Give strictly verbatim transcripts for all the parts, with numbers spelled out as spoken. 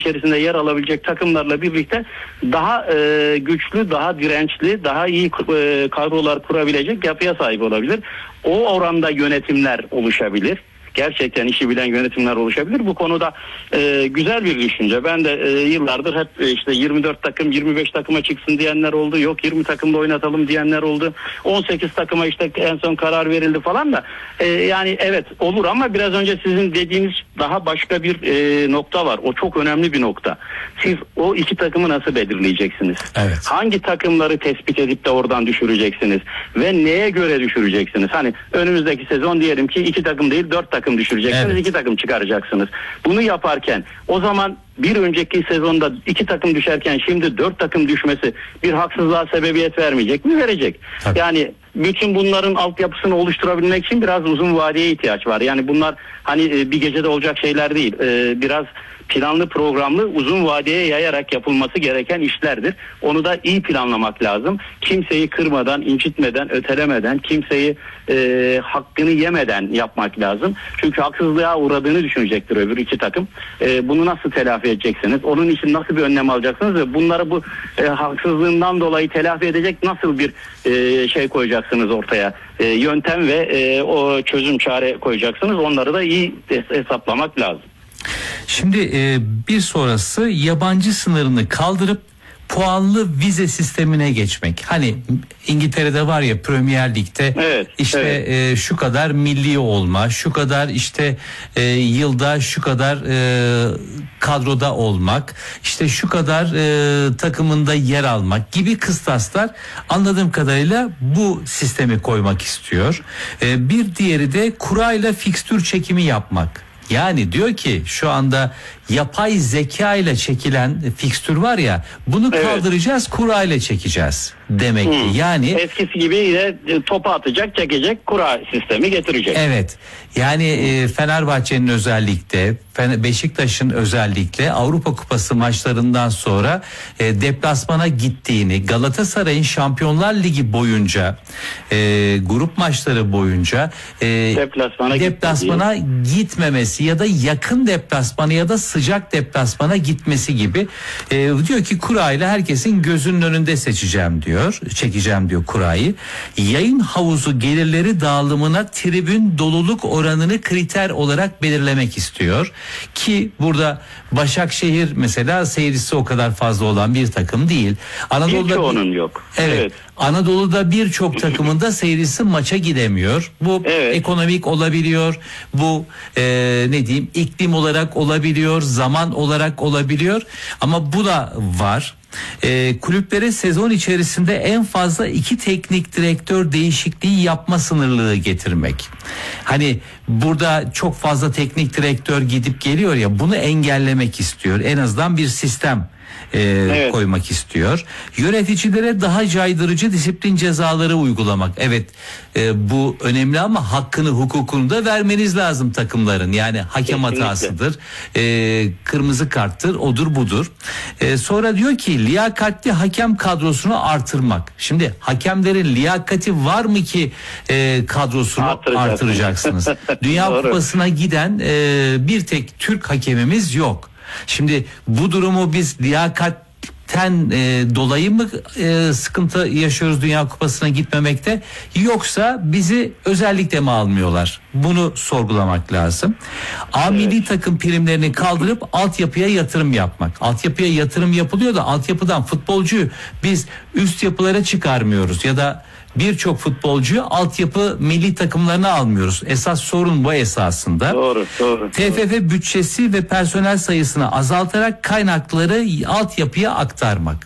içerisinde yer alabilecek takımlarla birlikte daha e, güçlü, daha dirençli, daha iyi e, kadrolar kurabilecek yapıya sahip olabilir. O oranda yönetimler oluşabilir. Gerçekten işi bilen yönetimler oluşabilir. Bu konuda e, güzel bir düşünce. Ben de e, yıllardır hep e, işte yirmi dört takım, yirmi beş takıma çıksın diyenler oldu. Yok yirmi takımda oynatalım diyenler oldu. on sekiz takıma işte en son karar verildi falan da. E, yani evet olur ama biraz önce sizin dediğiniz daha başka bir e, nokta var. O çok önemli bir nokta. Siz o iki takımı nasıl belirleyeceksiniz? Evet. Hangi takımları tespit edip de oradan düşüreceksiniz? Ve neye göre düşüreceksiniz? Hani önümüzdeki sezon diyelim ki iki takım değil dört takım takım düşüreceksiniz, evet. iki takım çıkaracaksınız. Bunu yaparken o zaman bir önceki sezonda iki takım düşerken şimdi dört takım düşmesi bir haksızlığa sebebiyet vermeyecek mi? Verecek. Tabii. Yani bütün bunların altyapısını oluşturabilmek için biraz uzun vadeye ihtiyaç var. Yani bunlar hani bir gecede olacak şeyler değil. Biraz planlı programlı uzun vadeye yayarak yapılması gereken işlerdir. Onu da iyi planlamak lazım. Kimseyi kırmadan, incitmeden, ötelemeden, kimseyi e, hakkını yemeden yapmak lazım. Çünkü haksızlığa uğradığını düşünecektir öbür iki takım. E, bunu nasıl telafi edeceksiniz? Onun için nasıl bir önlem alacaksınız ve bunları bu e, haksızlığından dolayı telafi edecek nasıl bir e, şey koyacaksınız ortaya? E, yöntem ve e, o çözüm çare koyacaksınız. Onları da iyi hesaplamak lazım. Şimdi e, bir sonrası yabancı sınırını kaldırıp puanlı vize sistemine geçmek. Hani İngiltere'de var ya Premier Lig'de evet, işte evet. E, şu kadar milli olma, şu kadar işte e, yılda şu kadar e, kadroda olmak, işte şu kadar e, takımında yer almak gibi kıstaslar anladığım kadarıyla bu sistemi koymak istiyor. E, bir diğeri de kurayla fikstür çekimi yapmak. Yani diyor ki şu anda yapay zeka ile çekilen fikstür var ya bunu evet. kaldıracağız, kura ile çekeceğiz demek ki. Hmm. Yani eskisi gibi yine topu atacak, çekecek kura sistemi getirecek. Evet. Yani e, Fenerbahçe'nin özellikle, Beşiktaş'ın özellikle Avrupa Kupası maçlarından sonra e, deplasmana gittiğini, Galatasaray'ın Şampiyonlar Ligi boyunca e, grup maçları boyunca e, deplasmana, deplasmana gitmemesi ya da yakın deplasmana ya da sıcak deplasmana gitmesi gibi e, diyor ki kurayla herkesin gözünün önünde seçeceğim diyor, çekeceğim diyor kurayı. Yayın havuzu gelirleri dağılımına tribün doluluk oranını kriter olarak belirlemek istiyor. Ki burada Başakşehir mesela seyircisi o kadar fazla olan bir takım değil. Anadolu'da birçoğunun yok. Evet. evet. Anadolu'da birçok takımında seyircisi maça gidemiyor. Bu evet. ekonomik olabiliyor. Bu e, ne diyeyim iklim olarak olabiliyor, zaman olarak olabiliyor. Ama bu da var. E, kulüplere sezon içerisinde en fazla iki teknik direktör değişikliği yapma sınırlılığı getirmek. Hani burada çok fazla teknik direktör gidip geliyor ya, bunu engellemek istiyor. En azından bir sistem e, evet. koymak istiyor. Yöneticilere daha caydırıcı disiplin cezaları uygulamak. Evet e, bu önemli ama hakkını hukukunu da vermeniz lazım takımların. Yani hakem Kesinlikle. hatasıdır, e, kırmızı karttır, odur budur. E, sonra diyor ki liyakatli hakem kadrosunu artırmak. Şimdi hakemlerin liyakati var mı ki e, kadrosunu artıracaksınız? Dünya Kupası'na giden e, bir tek Türk hakemimiz yok. Şimdi bu durumu biz liyakatten e, dolayı mı e, sıkıntı yaşıyoruz Dünya Kupası'na gitmemekte, yoksa bizi özellikle mi almıyorlar? Bunu sorgulamak lazım. A evet. milli takım primlerini kaldırıp altyapıya yatırım yapmak. Altyapıya yatırım yapılıyor da altyapıdan futbolcuyu biz üst yapılara çıkarmıyoruz ya da birçok futbolcuyu altyapı milli takımlarına almıyoruz. Esas sorun bu esasında. Doğru, doğru. T F F bütçesi ve personel sayısını azaltarak kaynakları altyapıya aktarmak.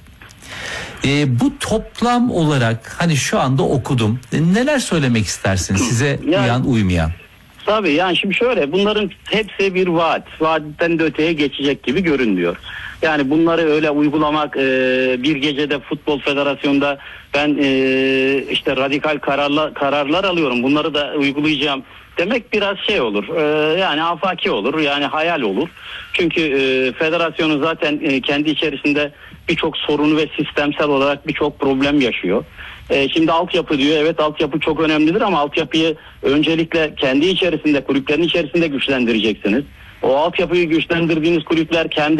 Ee, bu toplam olarak hani şu anda okudum. Neler söylemek istersiniz size yani, uyan uymayan? Tabii yani şimdi şöyle, bunların hepsi bir vaat. Vaatten de öteye geçecek gibi görünüyor. Yani bunları öyle uygulamak, e, bir gecede Futbol Federasyonu'nda ben e, işte radikal kararlar, kararlar alıyorum, bunları da uygulayacağım demek biraz şey olur. E, yani afaki olur, yani hayal olur. Çünkü e, federasyonun zaten e, kendi içerisinde birçok sorunu ve sistemsel olarak birçok problem yaşıyor. E, şimdi altyapı diyor, evet altyapı çok önemlidir ama altyapıyı öncelikle kendi içerisinde, kulüplerin içerisinde güçlendireceksiniz. O altyapıyı güçlendirdiğiniz kulüpler kendi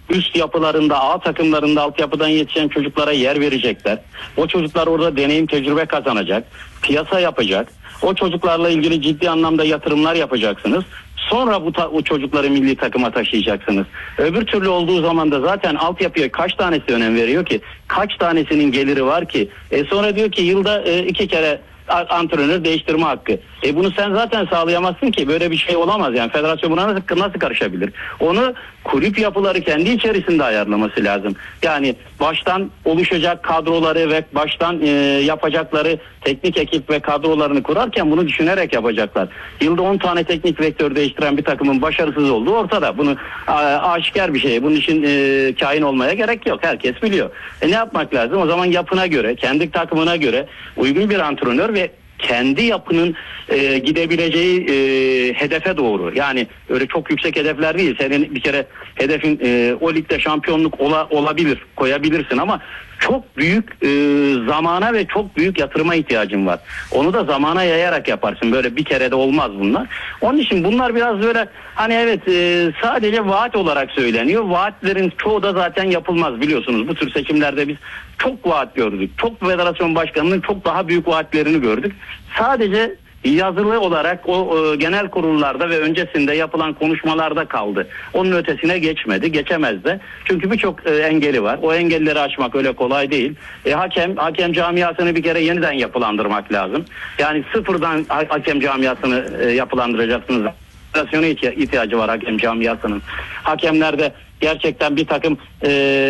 üst yapılarında, A takımlarında altyapıdan yetişen çocuklara yer verecekler. O çocuklar orada deneyim, tecrübe kazanacak, piyasa yapacak. O çocuklarla ilgili ciddi anlamda yatırımlar yapacaksınız. Sonra bu ta- o çocukları milli takıma taşıyacaksınız. Öbür türlü olduğu zaman da zaten altyapıya kaç tanesi önem veriyor ki? Kaç tanesinin geliri var ki? E sonra diyor ki yılda e, iki kere antrenör değiştirme hakkı. E bunu sen zaten sağlayamazsın ki, böyle bir şey olamaz yani. Federasyon buna nasıl, nasıl karışabilir? Onu kulüp yapıları kendi içerisinde ayarlaması lazım. Yani baştan oluşacak kadroları ve baştan e, yapacakları teknik ekip ve kadrolarını kurarken bunu düşünerek yapacaklar. Yılda on tane teknik direktör değiştiren bir takımın başarısız olduğu ortada. Bunu a, aşikar bir şey. Bunun için e, kain olmaya gerek yok. Herkes biliyor. E ne yapmak lazım? O zaman yapına göre, kendi takımına göre uygun bir antrenör ve kendi yapının e, gidebileceği e, hedefe doğru. Yani öyle çok yüksek hedefler değil. Senin bir kere hedefin e, o ligde şampiyonluk ola, olabilir, koyabilirsin ama çok büyük e, zamana ve çok büyük yatırıma ihtiyacın var. Onu da zamana yayarak yaparsın. Böyle bir kerede olmaz bunlar. Onun için bunlar biraz böyle hani evet e, sadece vaat olarak söyleniyor. Vaatlerin çoğu da zaten yapılmaz, biliyorsunuz. Bu tür seçimlerde biz çok vaat gördük. Çok federasyon başkanının çok daha büyük vaatlerini gördük. Sadece yazılı olarak o e, genel kurullarda ve öncesinde yapılan konuşmalarda kaldı. Onun ötesine geçmedi, geçemez de. Çünkü birçok e, engeli var. O engelleri aşmak öyle kolay değil. E, hakem hakem camiasını bir kere yeniden yapılandırmak lazım. Yani sıfırdan ha- hakem camiasını e, yapılandıracaksınız. Federasyona ihtiyacı var hakem camiasının. Hakemlerde gerçekten bir takım e,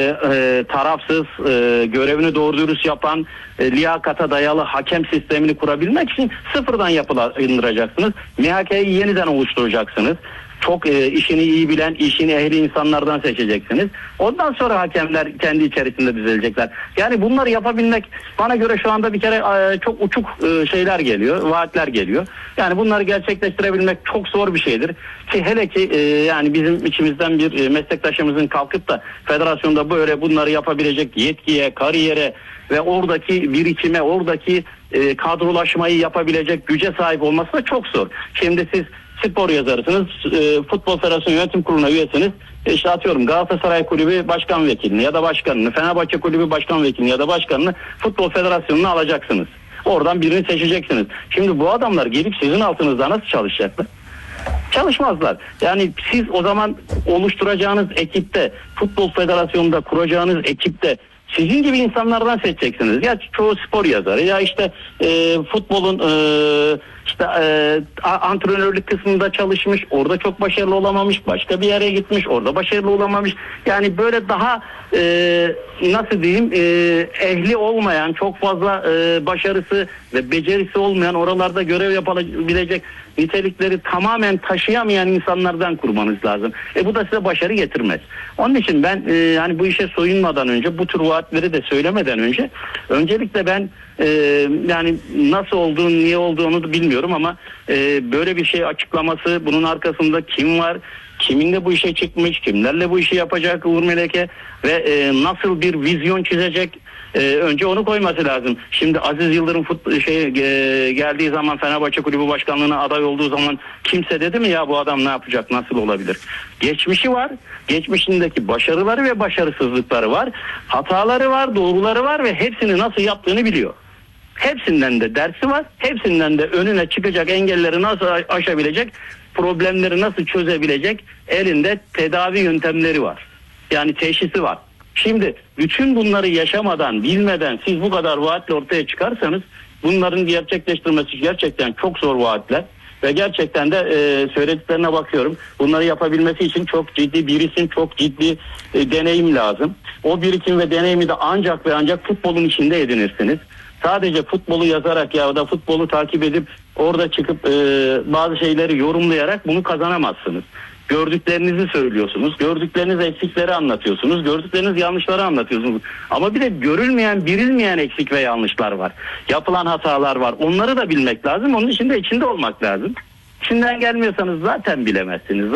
e, tarafsız, e, görevini doğru dürüst yapan, e, liyakata dayalı hakem sistemini kurabilmek için sıfırdan yapılandıracaksınız. M H K'yi yeniden oluşturacaksınız. Çok e, işini iyi bilen, işini ehli insanlardan seçeceksiniz. Ondan sonra hakemler kendi içerisinde düzelecekler. Yani bunları yapabilmek bana göre şu anda bir kere e, çok uçuk e, şeyler geliyor, vaatler geliyor. Yani bunları gerçekleştirebilmek çok zor bir şeydir. Ki hele ki e, yani bizim içimizden bir e, meslektaşımızın kalkıp da federasyonda böyle bunları yapabilecek yetkiye, kariyere ve oradaki birikime, oradaki e, kadrolaşmayı yapabilecek güce sahip olması da çok zor. Şimdi siz spor yazarısınız, e, Futbol Federasyonu Yönetim Kurulu'na üyesiniz. E işte atıyorum Galatasaray Kulübü Başkan Vekilini ya da başkanını, Fenerbahçe Kulübü Başkan Vekilini ya da başkanını Futbol Federasyonu'na alacaksınız. Oradan birini seçeceksiniz. Şimdi bu adamlar gelip sizin altınızda nasıl çalışacaklar? Çalışmazlar. Yani siz o zaman oluşturacağınız ekipte, Futbol Federasyonu'nda kuracağınız ekipte sizin gibi insanlardan seçeceksiniz. Ya çoğu spor yazarı ya işte e, futbolun e, işte e, antrenörlük kısmında çalışmış, orada çok başarılı olamamış, başka bir yere gitmiş, orada başarılı olamamış. Yani böyle daha e, nasıl diyeyim e, ehli olmayan, çok fazla e, başarısı ve becerisi olmayan, oralarda görev yapabilecek nitelikleri tamamen taşıyamayan insanlardan kurmanız lazım. E bu da size başarı getirmez. Onun için ben e, yani bu işe soyunmadan önce, bu tür vaatleri de söylemeden önce öncelikle ben e, yani nasıl olduğunu, niye olduğunu da bilmiyorum ama e, böyle bir şey açıklaması, bunun arkasında kim var, kiminle bu işe çıkmış, kimlerle bu işi yapacak Uğur Meleke ve e, nasıl bir vizyon çizecek, e, önce onu koyması lazım. Şimdi Aziz Yıldırım fut, şey e, geldiği zaman, Fenerbahçe Kulübü Başkanlığı'na aday olduğu zaman kimse dedi mi ya bu adam ne yapacak, nasıl olabilir? Geçmişi var, geçmişindeki başarıları ve başarısızlıkları var, hataları var, doğruları var ve hepsini nasıl yaptığını biliyor. Hepsinden de dersi var, hepsinden de önüne çıkacak engelleri nasıl aşabilecek, problemleri nasıl çözebilecek elinde tedavi yöntemleri var. Yani teşhisi var. Şimdi bütün bunları yaşamadan, bilmeden siz bu kadar vaatle ortaya çıkarsanız bunların gerçekleştirmesi gerçekten çok zor vaatler. Ve gerçekten de e, söylediklerine bakıyorum. Bunları yapabilmesi için çok ciddi birisim, çok ciddi e, deneyim lazım. O birikim ve deneyimi de ancak ve ancak futbolun içinde edinirsiniz. Sadece futbolu yazarak ya da futbolu takip edip orada çıkıp e, bazı şeyleri yorumlayarak bunu kazanamazsınız. Gördüklerinizi söylüyorsunuz, gördükleriniz eksikleri anlatıyorsunuz, gördükleriniz yanlışları anlatıyorsunuz. Ama bir de görülmeyen, bilinmeyen eksik ve yanlışlar var. Yapılan hatalar var. Onları da bilmek lazım. Onun için de içinde olmak lazım. İçinden gelmiyorsanız zaten bilemezsiniz.